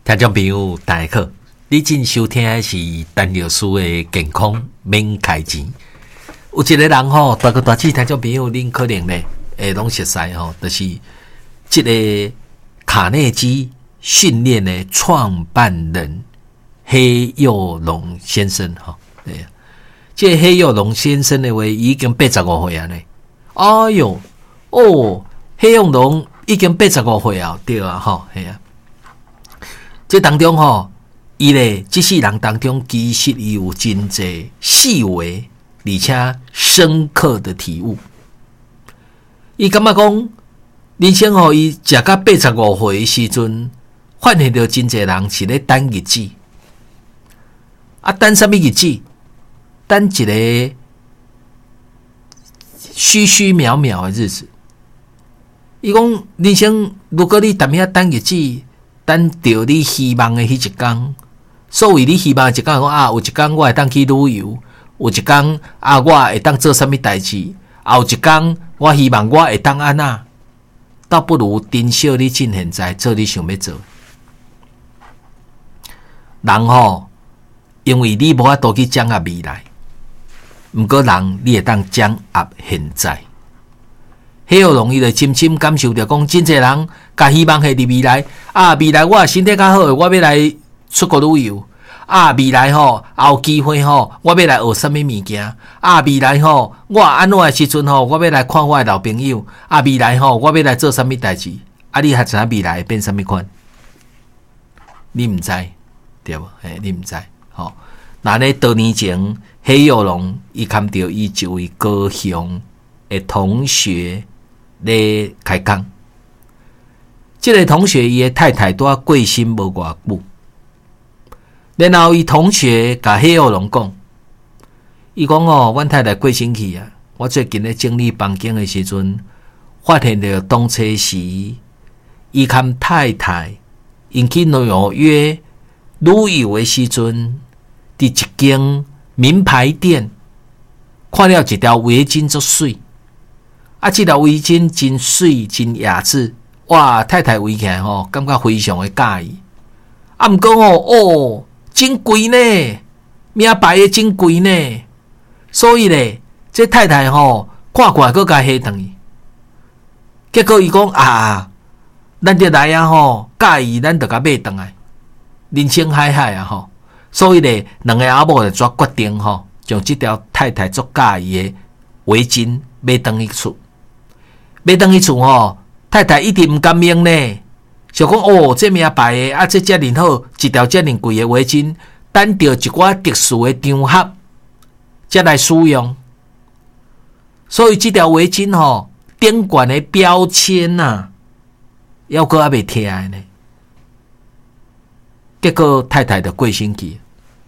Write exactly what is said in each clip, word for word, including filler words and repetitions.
听众朋友大家好，你正收听的是陈律师的健康免开钱。有一个人吼，大哥大姐听众朋友，恁可能咧会拢熟悉吼，就是这个卡内基训练的创办人黑幼龙先生吼。对啊，这个黑幼龙先生的话已经八十五岁啊咧。哎哟，哦，黑幼龙已经八十五岁啊，对啊，吼，系啊。这当中吼，伊咧这世人当中，其实伊有真济细微而且深刻的体悟。伊感觉讲，人生吼，伊食到八十五岁的时阵，发现到真济人是咧等日子，啊，等什么日子？等一个虚虚渺渺的日子。伊讲，人生如果你踮遐等日子，等到你希望的迄一天，所谓你希望的一天，讲啊，有一天我会当去旅游，有一天啊，我会当做什么代志，啊，有一天我希望我会当安那，倒不如珍惜你趁现在做你想要做。人吼，因为你无法度去掌握未来，毋过人你会当掌握现在。迄好容易就深深感受到讲，真侪人甲希望下伫未来啊，未来我身体较好，我要来出国旅游啊，未来吼也有机会吼，我要来学什么物件啊，未来吼我安怎的时阵吼，我要来看我的老朋友啊，未来吼我要来做什么代志啊，你还知影未来会变什么款？你毋知对无？嘿，你毋知吼。那咧多年前，黑幼龙伊看到伊一位高雄的同学。咧开讲，这个同学伊的太太拄啊过身无偌久，然后伊同学甲黑幼龙讲，伊讲哦，阮太太过身去啊，我最近咧整理房间的时阵，发现到当初时，伊跟太太因去纽约旅游的时阵，伫一间名牌店看了一条围巾足水。啊！这条围巾真水真雅致，哇！太太围起来吼，感觉非常的介意。啊，毋过哦，哦，真贵呢，名牌的真贵呢。所以咧，这太太吼看过来佫甲下转去。结果伊讲啊，咱着来啊吼，介意咱着甲买转来。人生海海啊吼，所以咧，两个阿某就做决定吼，将这条太太足介意的围巾买转去厝。买回去厝吼，太太一直毋甘命呢，想讲哦，这名牌的啊，这遮尔好，一条遮尔贵的围巾，等着一寡特殊的场合才来使用。所以这条围巾吼，顶悬的标签呐，抑阁还未贴呢。结果太太就过身去。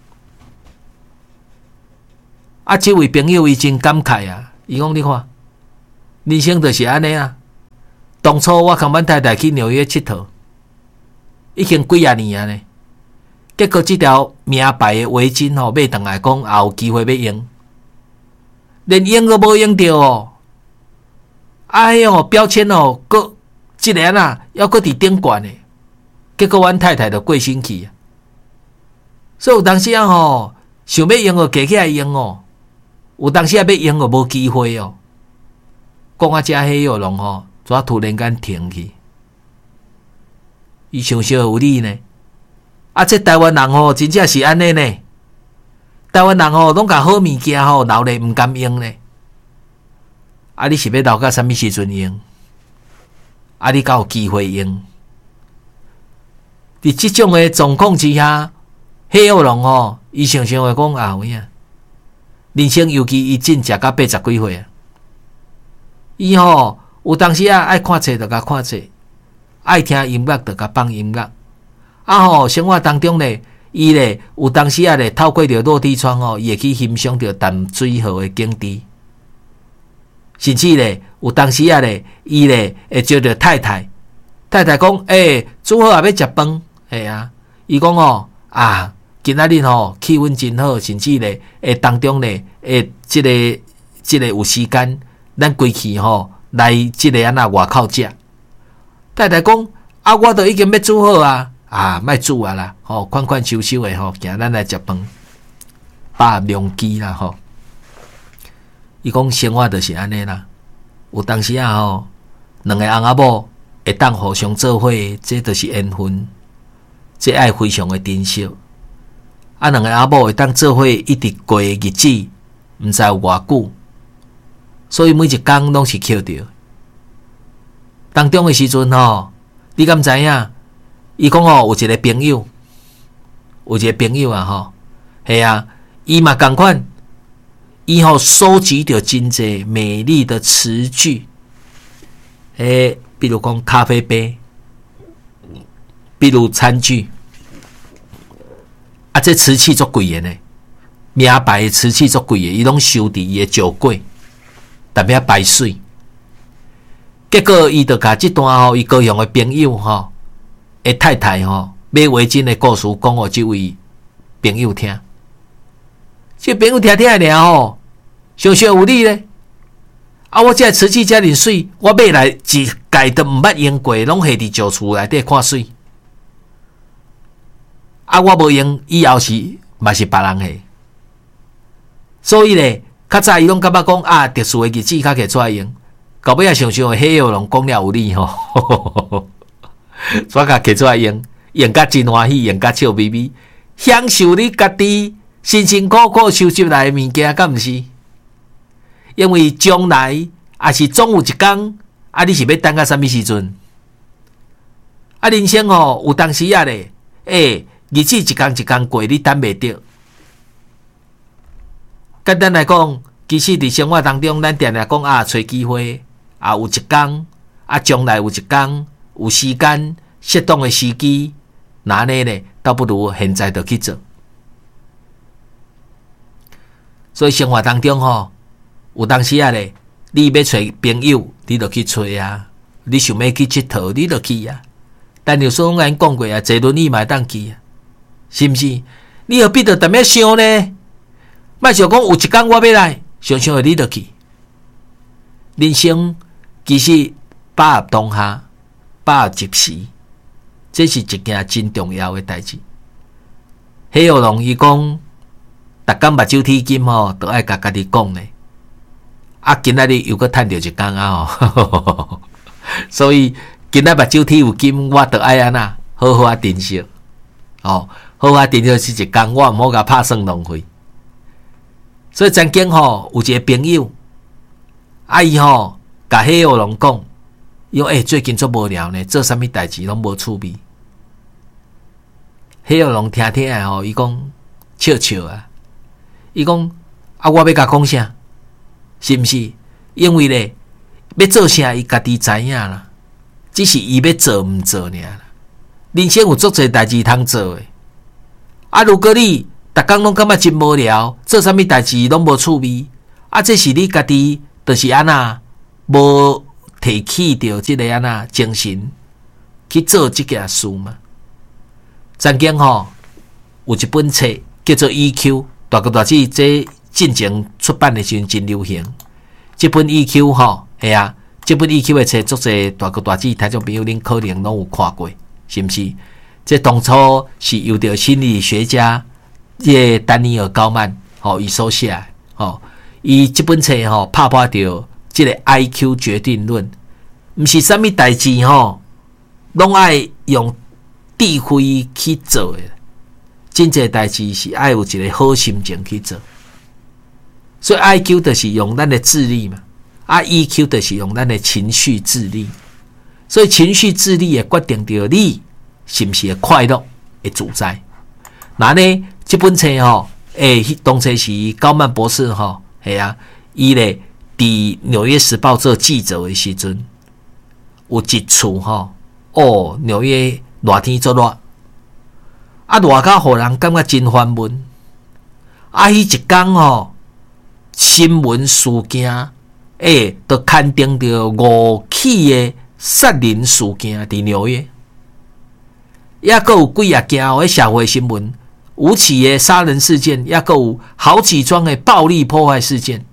啊，这位朋友伊真感慨啊，伊讲你看。人生就是安尼啊！当初我跟阮太太去纽约佚佗，已经几啊年啊呢。结果这条名牌的围巾吼，买回来讲也有机会要用，连用都无用到哦。哎哟，标签哦，搁一个啊，要搁伫顶悬的。结果阮太太就过身去啊。所以有当时啊吼，想要用就加起来用哦，有当时啊要用就无机会哦。讲啊，遮黑幼龙吼，怎啊突然间停去？伊常常有理呢。啊，这台湾人吼，真正是安尼呢。台湾人吼，拢甲好物件吼留咧，毋甘用呢。啊，你是要留到什么时阵用？啊，你敢有机会用？伫即种诶状况之下，黑幼龙吼，伊常常会讲啊，有影。人生尤其伊真食到八十几岁啊。伊吼有当时啊爱看册就甲看册，爱听音乐就甲放音乐。啊吼，生活当中咧，伊咧有当时啊咧透过着落地窗吼，伊会去欣赏着淡水河的景致。甚至咧有当时啊咧，伊咧会招着太太，太太讲：诶、欸，煮好也要食饭，系啊。伊讲哦啊，今仔日吼气温真好，甚至咧诶当中咧诶，即、这个即、这个有时间。咱规去吼来即个安那外口食，太太讲啊，我都已经要煮好啊， 啊，莫煮啊啦，吼、哦，款款收收的吼，行咱来食饭，饱良机啦吼。伊讲生活就是安尼啦，有当时啊吼，两个翁仔某会当互相做伙，这就是缘分，这爱非常的珍惜。啊，两个翁仔某会当做伙一直过日子，毋知有偌久，所以每一工拢是捡着。当中的时阵吼，你敢知影？伊讲吼，有一个朋友，有一个朋友啊吼，系啊，伊嘛共款，伊吼收集着真济美丽的瓷具，诶，比如讲咖啡杯，比如餐具，啊，这瓷器足贵的呢，名牌的瓷器足贵的，伊拢收伫伊的酒柜，特别排水。结果伊就甲即段吼，伊高雄的朋友吼。诶，太太吼买围巾的故事讲互即位朋友听，即朋友听听尔吼，常常有理咧。啊，我这瓷器遮尔水，我买来一概都毋捌用过，拢下伫旧厝内底看水。啊，我无用，以后是嘛是别人的。所以咧，较早伊拢感觉讲啊，特殊的日子较摕出来用，到尾啊常常黑有人讲了有理吼。我甲摕出来用，用甲真欢喜，用甲笑眯眯，享受你家己辛辛苦苦收集来的物件，敢毋是？因为将来也是总有一天，啊，你是要等到什么时阵？啊，人生吼有当时啊咧，诶、欸，日子一天一天过，你等袂着。简单来讲，其实伫生活当中，咱定定讲啊，找机会啊，有一天啊，将来有一天。有时间适当的时机，那呢呢，倒不如现在就去做。所以生活当中吼，有当时啊咧，你要找朋友，你就去找啊；你想要去佚佗，你就去啊。但有时候咱讲过啊，坐轮椅嘛当去啊，是毋是？你何必着踮遐想呢？莫想讲有一天我要来，想想的你就去。人生其实把握当下。把握即时，这是一件真重要的代志。许有人伊讲，逐工目睭铁金吼，都爱甲家己讲呢。啊，今仔日又搁趁着一工啊吼，所以今仔目睭铁有金，我都爱安那好好啊珍惜。哦，好好啊珍惜是一工，我毋好甲拍算浪费。所以曾经吼有一个朋友，啊伊吼甲许有人讲。伊讲诶，最近足无聊呢，做啥物代志拢无趣味。迄个人听听诶吼，伊讲笑笑啊。伊讲啊，我要甲讲啥？是毋是？因为咧，要做啥伊家己知影啦，只是伊要做毋做尔啦。人生有足侪代志通做诶。啊，如果你逐工拢感觉真无聊，做啥物代志拢无趣味，啊，这是你家己就是安那无。提起着即个安那精神去做即件事嘛？曾经吼有一本册叫做《E Q》，大哥大姐这进前出版的时阵真流行。这本 E Q 吼，系啊，这本 E Q 的册，足侪大哥大姐听众朋友恁可能拢有看过，是毋是？这当初是由着心理学家这丹尼尔高曼吼伊所写，吼伊这本册吼拍拍着。这个 I Q 决定论，毋是啥物代志吼，拢爱用智慧去做的。真侪代志是爱有一个好心情去做。所以 I Q 就是用咱的智力嘛，啊 E Q 就是用咱的情绪智力。所以情绪智力会决定着你是毋是会快乐会自在。那呢，这本册吼，诶、欸，当初是高曼博士吼，系啊，伊咧。伫纽约时报做记者的时阵，有一次吼，哦，纽约热天足热，啊热到互人感觉真烦闷。啊，迄一天吼，新闻事件，诶，都刊登着五起的杀人事件伫纽约，也阁有几啊件的社会新闻，五起的杀人事件，也阁有好几桩的暴力破坏事件。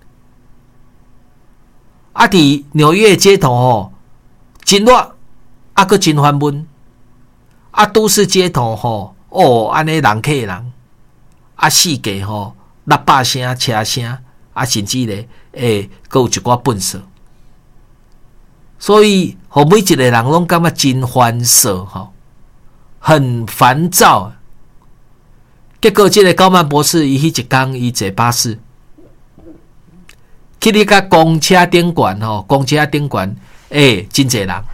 啊！伫纽约街头吼，真热，啊，阁真烦闷。 啊，都市街头吼，哦，安尼人客人，啊，四界吼，喇叭声、车声，啊，甚至咧，诶，阁有一寡粪扫，所以，互每一个人拢感觉真烦躁吼，很烦躁。结果，这个高曼博士伊迄一工伊坐巴士，去你甲公车顶悬吼，公车顶悬，诶，真侪人。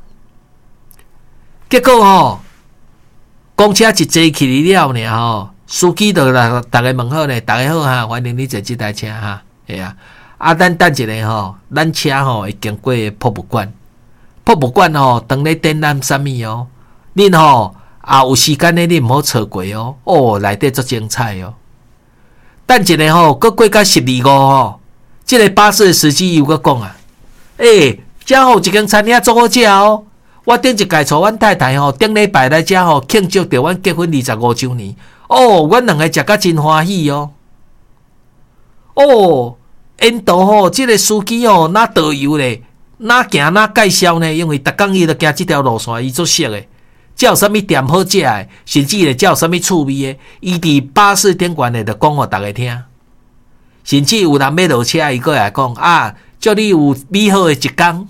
结果吼，公车一坐起了呢吼，司机就来大家问好呢，大家好哈，欢迎你坐这台车哈，系啊，啊，咱等一下吼，咱车吼会经过博物馆，博物馆吼，当咧展览啥物哦，恁吼。啊，有时间呢，你毋好错过哦。哦，内底足精彩哦。等一下吼，阁过到十二五吼，即、這個巴士的司機又閣講啊，誒、欸，遮吼一間餐廳足好食哦。我頂一屆帶阮太太吼，頂禮拜來遮吼慶祝着阮結婚二十五周年。哦，阮兩個食甲真歡喜哦。哦，印度吼，即、這個司機吼，哪導遊咧，哪行哪介紹呢？因為逐工伊著行即條路線，伊足熟誒。才有啥物店好食誒，甚至咧才有啥物趣味誒，伊伫巴士頂懸咧，就講互逐個聽。甚至有人要落車，伊過來講啊，祝你有美好誒一天。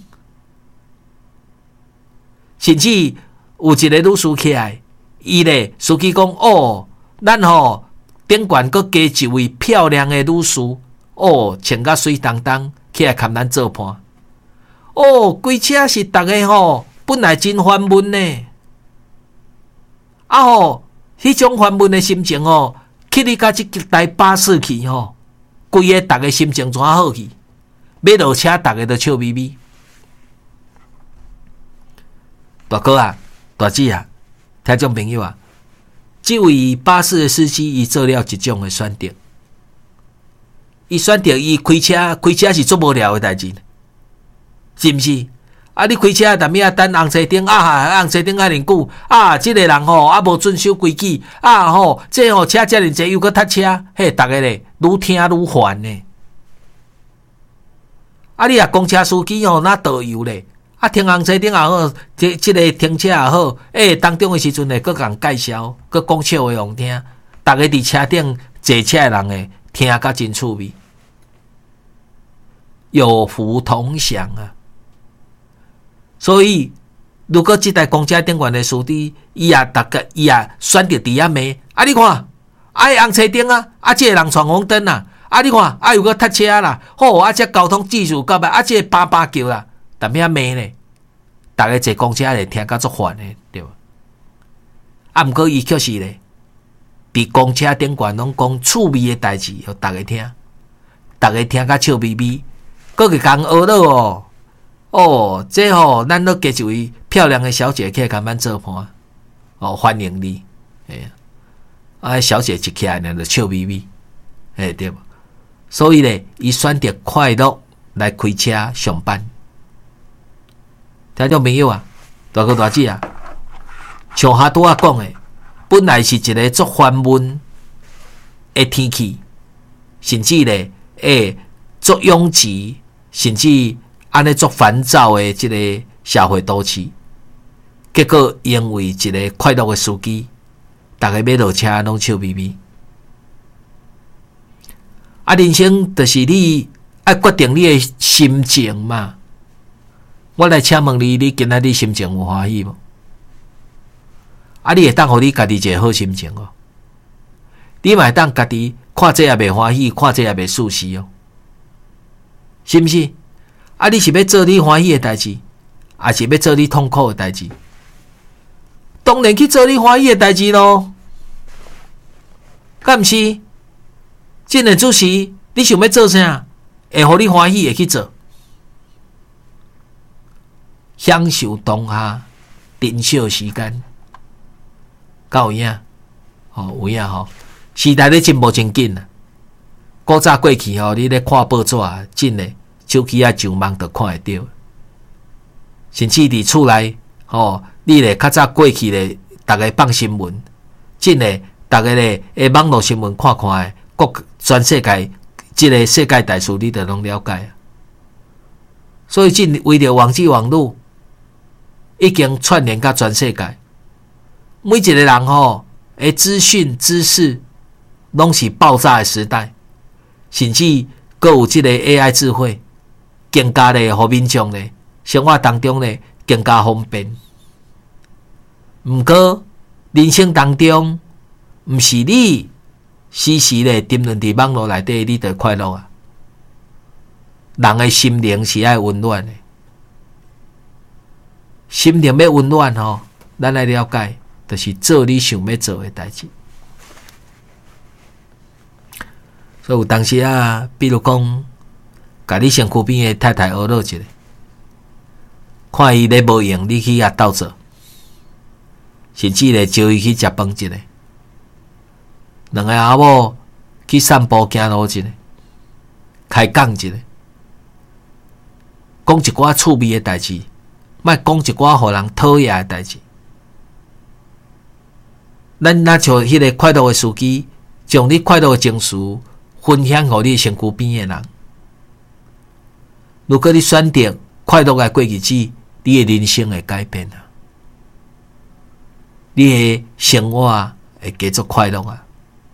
甚至有一個女士起來，伊咧司機講哦，咱吼頂懸閣加一位漂亮誒女士，哦，穿甲水當當起來含咱做伴。哦，規車是逐個吼，本來真煩悶呢。啊吼，迄種煩悶的心情吼，去你甲即台巴士去吼，規個逐個心情怎好去？要落車，逐個都笑眯眯。大哥啊，大姐啊，聽眾朋友啊，即位巴士的司機伊做了一種的選擇，伊選擇伊開車，開車是足無聊的代志，是毋是？啊！你開車，但咩啊？等紅車頂啊！紅車頂啊，偌久啊！即、這個人吼啊，無遵守規矩啊！吼，這吼車遮爾濟，又閣塞車，嘿，逐個咧愈聽愈煩呢。啊！你啊，公車司機吼，哪導遊咧？啊，停紅車頂也好，即即個停車也好，誒、欸，當中的時陣咧，閣共介紹，閣講笑話互聽，逐個佇車頂坐車的人誒，聽甲真趣味，有福同享啊！所以，如果即台公車頂懸的司機，伊也逐個伊也選擇佇遐罵，啊你看，啊紅車頂啊，啊即個人闖紅燈啊，啊你看，啊又閣塞車啦，好啊即交通秩序甲歹，啊即個叭叭叫啦，但咩罵呢？逐個坐公車咧聽甲足煩的，對吧？啊毋過伊卻是咧，佇公車頂懸攏講趣味的代志，互逐個聽，逐個聽甲笑眯眯，閣會共學了哦。哦，這吼，咱都加一位漂亮的小姐起來甲咱做伴，哦，歡迎你，哎呀，啊，小姐一起來呢就笑眯眯，哎對吧？所以咧，伊選擇快樂來開車上班。聽眾朋友啊，大哥大姐啊，像下拄仔講的，本來是一個足煩悶的天氣，甚至咧，誒，足擁擠，甚至。安尼足煩躁的即個社會都市，結果因為一個快樂的司機，大家要落車攏笑眯眯。啊，人生就是你愛決定你的心情嘛。我來請問你，你今仔日心情有歡喜無？啊，你會當互你家己一個好心情哦。你嘛會當家己看這也袂歡喜，看這也袂舒適哦，是毋是？啊！你是要做你歡喜的代志，還是要做你痛苦的代志？當然去做你歡喜的代志咯。敢毋是？這個主持，你想要做啥？會互你歡喜的去做，享受當下，珍惜時間，夠有影？哦，有影吼！時代咧進步真緊啊！古早過去吼，你咧看報紙啊，真誒。手機啊，上網就看會到，甚至佇厝內，吼、哦，你咧較早過去咧，逐個放新聞，真誒，逐個咧誒網絡新聞看看誒，國全世界，即、這個世界大事你著攏了解啊。所以真為着網際網絡已經串聯甲全世界， 每一个人吼，诶，资讯知识拢是爆炸的时代，甚至阁有即个 A I 智慧，更加咧，互民众咧生活当中咧更加方便。毋过人生当中，毋是你时时咧沉沦伫网络内底，你就快乐啊！人的心灵是爱温暖的，心灵要温暖吼，咱来了解，就是做你想要做的代志。所以有当时啊，比如讲，甲你身躯边的太太学络一下，看伊咧无用，你去遐斗做，甚至咧招伊去食饭一下，两个阿某去散步行路一下，开讲一下。讲一寡趣味的代志，莫讲一寡互人讨厌的代志。咱若像迄个快乐的司机，将你快乐的情绪分享互你身躯边的人。如果你选择快乐的过日子，你的人生会改变啊！你的生活会继续快乐啊！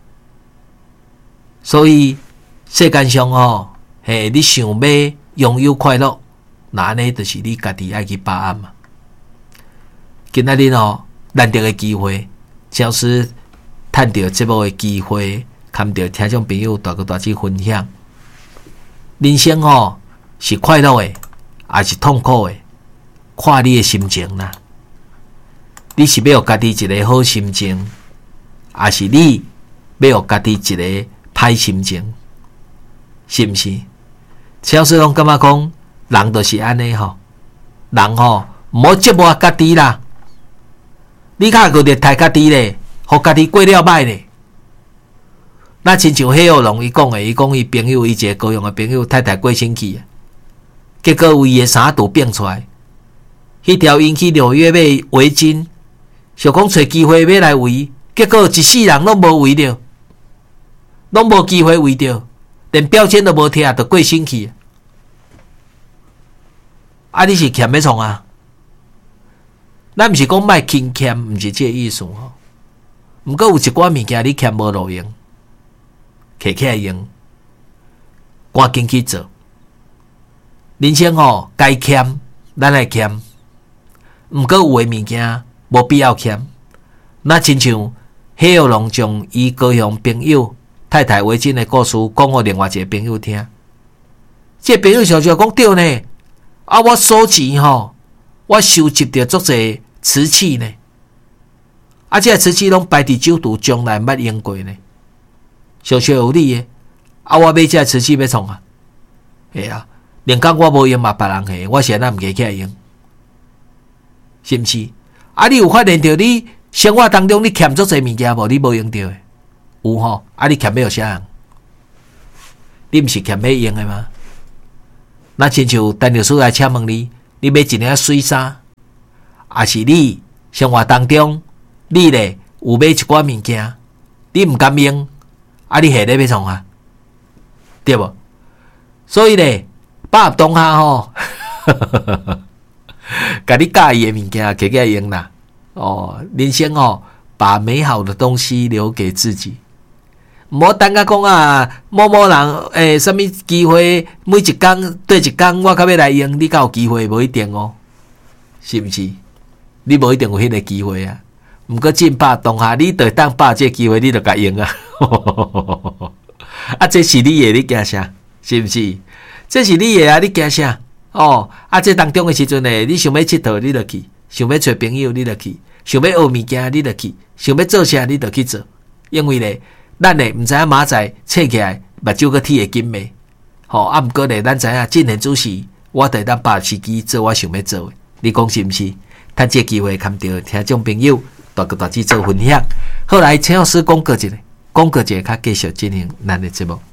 所以世间上吼，嘿，你想要拥有快乐。那安尼就是你家己爱去把握嘛。今仔日吼，难得的机会，教师趁到节目的机会，看到听众朋友大个大姐分享，人生吼是快乐的，还是痛苦的，看你的心情啦。你是要有家己一个好心情，还是你要有家己一个歹心情？是毋是？教师拢感觉讲。人就是安尼吼，人吼毋好折磨家己啦。你较个热太家己咧，互家己过了歹咧。那亲像许耀龙伊讲诶，伊讲伊朋友，伊一个高雄诶朋友太太过身去啊，结果有伊诶衫肚变出来，迄条引去纽约买围巾，想讲找机会要来围，结果一世人拢无围着，拢无机会围着，连标签都无贴，就过身去。啊！你是欠要创啊？咱毋是讲卖轻欠，毋是这个意思吼。毋过有一寡物件你欠无路用，摕起来用，赶紧去做。人生吼该欠，咱来欠。毋过有诶物件无必要欠。那亲像许耀龙将伊高雄朋友太太围巾诶故事讲互另外一个朋友听，这个朋友想想讲对呢。啊！我所钱吼，我收集着足侪瓷器呢。啊，这瓷器拢摆伫酒厨，从来捌用过呢。上少有理诶。啊，我买这瓷器要创啊？系啊，连讲我无用嘛，别人下，我现在毋加起来用，是毋是？啊，你有发现着你生活当中你欠足侪物件无？你无用着诶，有吼？啊，你欠要啥人？你毋是欠要用诶吗？那亲像陈律师来请问你，你买一领水衫，还是你生活当中你咧有买一寡物件，你毋甘用，啊你下咧要创啊？对无？所以咧，百合当下吼，甲你介意的物件摕起来用啦。哦，人生哦，把美好的东西留给自己。毋好等甲讲啊，某某人诶，什么机会？每一工对一工，我较要来用，你敢有机会？无一定哦，是毋是？你无一定有迄个机会啊。毋过进把当下，你得当把这个机会，你就甲用啊。啊，这是你的，你惊啥？是毋是？这是你的啊，你惊啥？哦，啊，这当中的时阵呢，你想要佚佗，你就去；想要找朋友，你就去；想要学物件，你就去；想要做啥，你就去做。因为咧。咱咧毋知影明仔册起来，目睭个铁会金诶，吼啊！毋过咧，咱知影今年主时，我得当把时机做我想要做诶。你讲是毋是？趁这机会，看到听众朋友大个大姐做分享。后来，陈老师讲过一个，讲过一个，较继续进行咱的节目。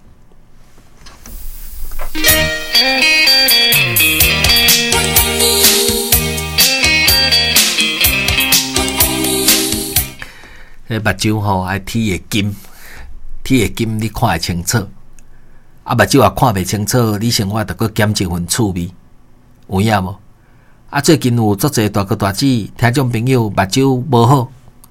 迄目睭吼爱铁会金，铁会金你看会清楚，啊目睭也看袂清楚，你生活着搁减一份趣味，有影无？啊最近有足侪大哥大姐听众朋友目睭无好，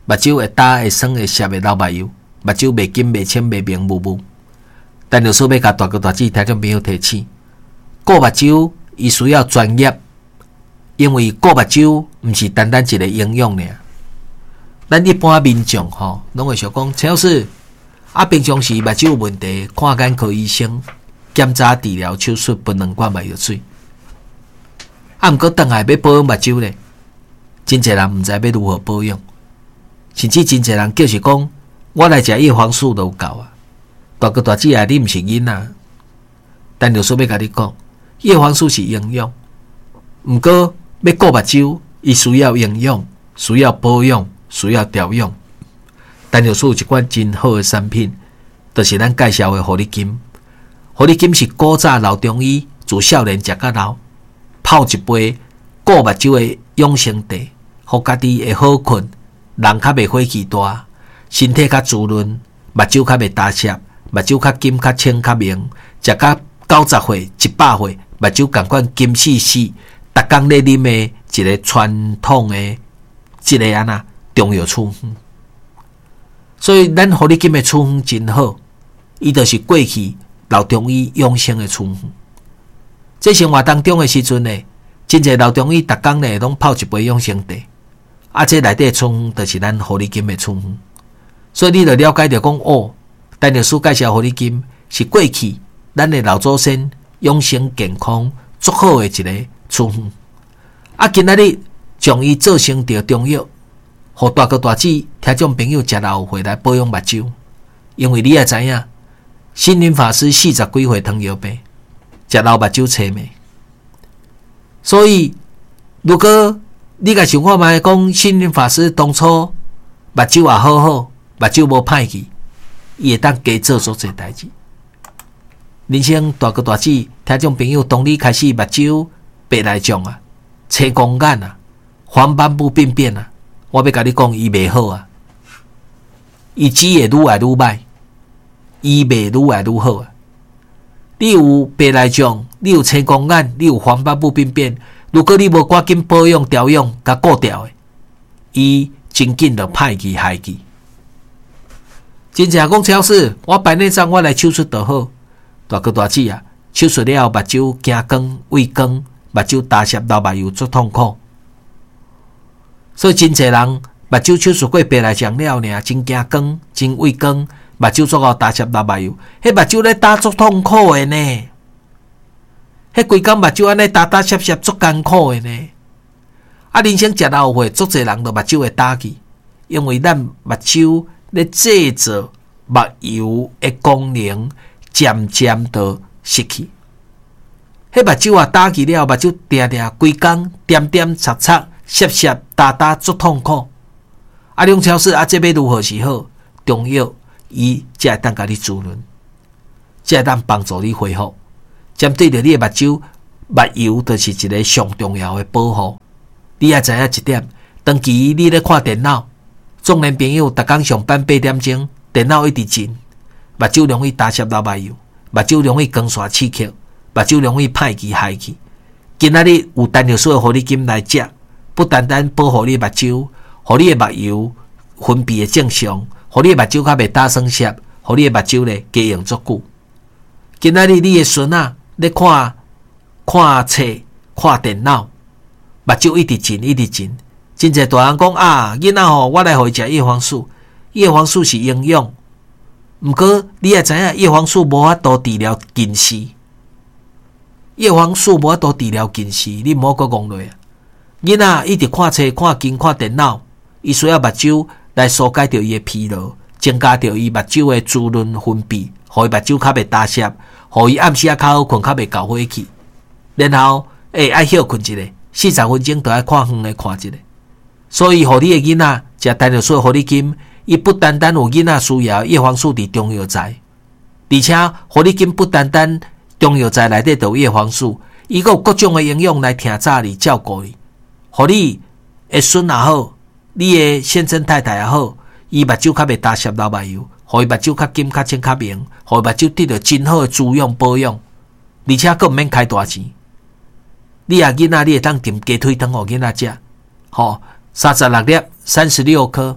目睭会焦会酸会涩会流目油，目睭袂金袂浅袂明雾雾。但有说要甲大哥大姐听众朋友提醒，顾目睭伊需要专业，因为顾目睭毋是单单一个营养尔。咱一般民众吼，拢会想讲，陈老师啊，平常时目睭有问题，看眼科医生检查治疗手术分两罐目药水。啊，毋过倒来要保养目睭咧，真侪人毋知要如何保养，甚至真侪人就是讲，我来食叶黄素都有够啊。大哥大姐啊，你毋是囡仔，但就说要甲你讲，叶黄素是营养，毋过要顾目睭，伊需要营养，需要保养，需要调养。但就说有一款真好的产品，就是咱介绍的护理金。护理金是古早老中医自少年食到老，泡一杯顾目睭的养生茶，互家己会好困，人较袂火气大，身体较滋润，目睭较袂打涩，目睭较金较清较明，食到九十岁一百岁，目睭同款金丝丝，逐工咧啉的一个传统的一个安那中药处方。所以咱护理金的处方真好，伊就是过去老中医养生的处方。在生活当中的时阵呢，真侪老中医逐工呢拢泡一杯养生茶，啊，这内底处方就是咱护理金的处方。所以你就了解到讲哦，陈律师介绍护理金是过去咱的老祖先养生健康足好的一个处方。啊，今仔日将伊做成着中药。互大哥大姐听众朋友食老回来保养目睭，因为你也知影，星云法师四十几岁糖尿病，食老目睭青眉。所以，如果你甲想看卖讲，星云法师当初目睭也好好，目睭无歹去，伊会当加做所侪代志。人生大哥大姐听众朋友，当你开始目睭白内障啊、青光眼啊、黄斑部病变啊。我要甲你讲，伊袂好啊，伊只会愈来愈歹，伊袂愈来愈好啊。你有白内障，你有青光眼，你有黄斑部病变，如果你无赶紧保养调养，甲顾掉的，伊真紧就歹去害去。真正讲超市，我白内障我来手术就好，大哥大姐啊，手术了后目睭惊光、畏光，目睭打涩、流目油，足痛苦。所以真侪人目睭手术过白内障了呢，真惊光，真畏光，目睭足够打涩流目油，迄目睭咧打足痛苦的呢，迄规工目睭安尼打打涩涩足艰苦的呢。啊，人生食老岁，足侪人都目睭会打去，因为咱目睭咧制造目油的功能渐渐都失去。迄目睭啊打去了，目睭定定规工点点擦擦。涩涩打打足痛苦，啊！梁超市啊，这要如何是好？中药伊才会当甲你滋润，才会当帮助你恢复。针对着你的目睭，目油就是一个上重要的保护。你也知影一点，长期你咧看电脑，中年朋友逐工上班八点钟，电脑一直震，目睭容易打涩流目油，目睭容易光线刺激，目睭容易歹去害去。今仔日有陈律师的护理金来食。不单单保护你目睭，互你的目油分泌的正常，互你的目睭较袂打酸涩，互你的目睭咧加用足久。今仔日你的孙仔咧看看册、看电脑，目睭一直震一直震，真侪大人讲啊，囡仔吼，我来互伊食叶黄素，叶黄素是营养，毋过你也知影叶黄素无法度治疗近视，叶黄素无法度治疗近视，你毋好阁讲落啊。囡仔一直看册、看经、看电脑，伊需要目睭来疏解掉伊的疲劳，增加掉伊目睭的滋润分泌，互伊目睭较袂打涩，互伊暗时啊较好困，较袂搞火气。然后诶，爱休困一下，四十分钟都爱看远的看一下。所以，互你的囡仔食陈律师护理金，伊不单单有囡仔需要叶黄素伫中药材，而且护理金不单单中药材内底就有叶黄素，伊阁有各种的营养来听早你、照顾你。互你的孙也好，你的先生太太也好，伊目睭较袂打涩流目油，互伊目睭较金较清较明，互伊目睭得到真好的滋养保养，而且佫毋免开大钱。你啊囡仔，你会当炖鸡腿汤互囡仔食，吼，三十六粒，三十六颗，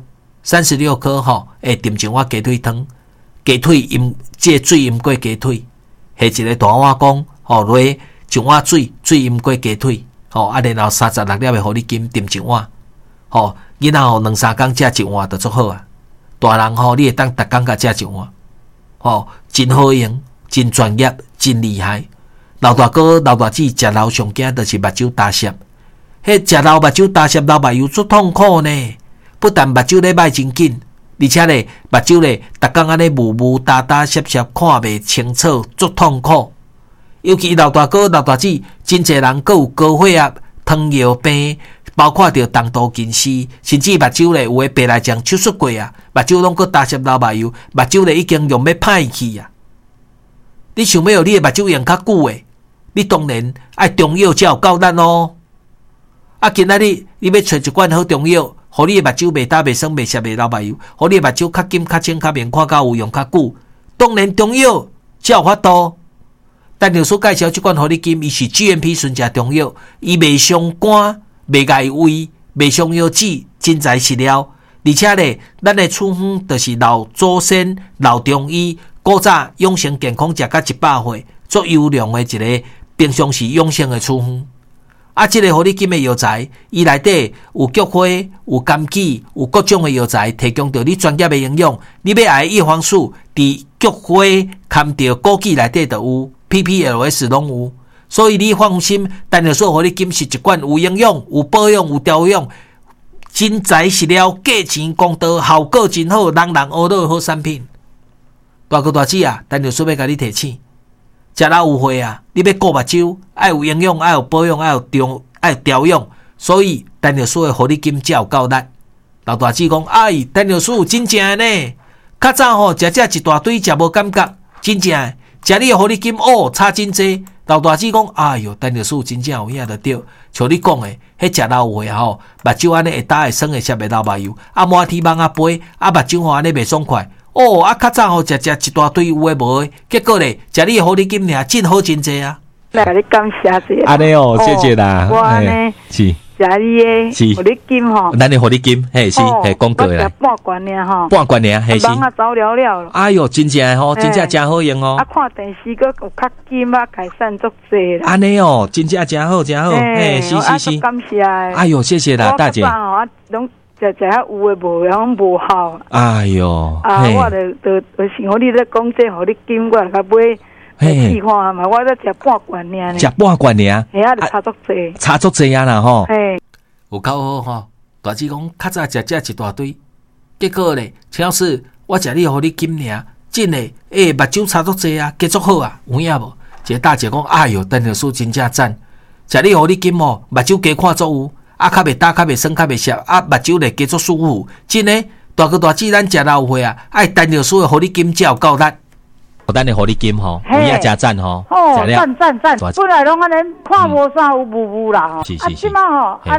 三十六颗吼，诶，点一碗鸡腿汤，鸡腿饮这水饮过鸡腿，下一个大碗公吼落一碗水，水饮过鸡腿，吼啊，然后三十六粒的互你金点一碗，吼，囡仔吼两三工食一碗就足好啊。大人吼，你会当逐工甲食一碗，吼，真好用，真专业，真厉害。老大哥、老大姊食老上惊，就是目睭打湿。迄食老目睭打湿，老目睭足痛苦呢。不但目睭咧歹真紧，而且咧目睭咧逐工安尼雾雾哒哒、湿湿，看袂清楚，足痛苦。尤其老大哥、老大姊，真侪人阁有高血压、糖尿病。包括着重度近视，甚至目睭咧有诶白内障手术过啊，目睭拢搁打湿流目睭，目睭咧已經用要歹去啊。你想要你诶目睭用較久诶，你當然愛中藥才有夠力咯。啊，今仔日你要找一罐好中藥，互你诶目睭袂焦袂酸袂澀袂流目睭，互你诶目睭較金較清較明看較有用較久，當然中藥才有法度。但律師介紹這款互你金，伊是 G M P 純正中藥，伊袂傷肝。袂礙胃，袂傷腰子，真材實料。而且咧，咱的處方就是老祖先、老中醫，古早養生健康食到一百歲，足優良的一個平常時養生的處方。啊，這個互你金的藥材，伊內底有菊花、有枸杞、有各種的藥材，提供到你專業的營養。你要愛葉黃素，佇菊花、含着枸杞內底就有 ，P P L S 攏有。所以你放心，但係說，互你金是一罐有營養、有保養、有調養、真材實料、價錢公道、效果真好，人人學到的好產品。大哥大姊啊，但係說要甲你提醒，食老有歲啊，你要顧目睭，愛有營養，愛有保養，愛有調，愛有調養。所以，但係說，互你金才有夠力。老大姊講，哎，但係說真正呢，較早吼食食一大堆，食無感覺，真正食你互你金哦，差真濟。老大姊講，哎喲，陳律師真正有影就對，像你講的，迄食老有歲吼，目睭安尼會打會酸會澀會流目睭，啊滿天蚊啊飛，啊目睭吼安尼袂爽快。哦，啊較早吼食食一大堆有誒無誒，結果咧食你互你金爾真好真濟啊！ 來甲你感謝者。 安尼哦，謝謝啦。 我安尼是。食你誒，互你金吼。 咱誒互你金，嘿是，嘿講過啦。 我食半罐爾吼。 半罐爾，嘿是。 忙啊走了了咯。 哎喲，真正吼，真正真好用哦。 啊，看電視閣有較金啊，改善足濟啦。 安尼哦，真正真好真好，嘿是是是。 感謝。哎喲，謝謝啦，大姐。 我啊，攏食食有誒無，樣無效。 哎喲。 啊，我就就就想互你咧講這，互你金我來甲買。 嘿， 試看嘛，我咧食半罐爾。 食半罐爾。 係啊，就差足濟。 差足濟啊啦吼。 嘿。有夠好吼，大姊講較早食食一大堆，結果咧，陳老師我食你互你金爾，真誒，誒目睭差足濟啊，結足好啊，有影無？一個大姐講，哎喲，陳老師真正讚，食你互你金吼，目睭加看足有，啊較袂打，較袂酸，較袂澀，啊目睭咧加足舒服，真誒，大哥大姊咱食老有歲啊，愛陳老師誒互你金才有夠力。咱的互你金吼，有影真讚吼， 哦，讚讚讚，本來攏安尼看無啥有霧霧啦，吼，啊，即馬吼。